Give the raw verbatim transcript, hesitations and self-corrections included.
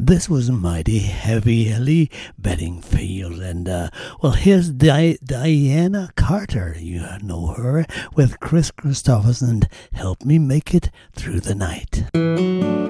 This was Mighty Heavy Lee Bedingfield, and uh, well, here's Di- Diana Carter. You know her with Chris Christopherson. Help me make it through the night.